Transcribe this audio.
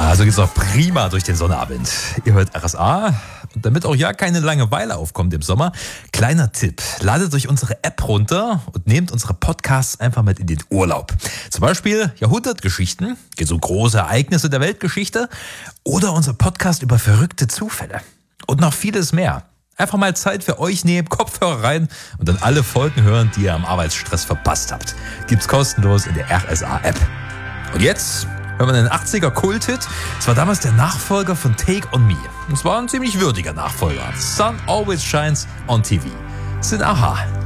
Also geht's auch prima durch den Sonnabend. Ihr hört RSA. Und damit auch ja keine Langeweile aufkommt im Sommer, kleiner Tipp. Ladet euch unsere App runter und nehmt unsere Podcasts einfach mit in den Urlaub. Zum Beispiel Jahrhundertgeschichten, geht um große Ereignisse der Weltgeschichte, oder unser Podcast über verrückte Zufälle. Und noch vieles mehr. Einfach mal Zeit für euch nehmen, Kopfhörer rein und dann alle Folgen hören, die ihr am Arbeitsstress verpasst habt. Gibt's kostenlos in der RSA-App. Und jetzt hören wir einen 80er-Kult-Hit. Es war damals der Nachfolger von Take On Me. Und es war ein ziemlich würdiger Nachfolger. Sun Always Shines on TV. Sind Aha.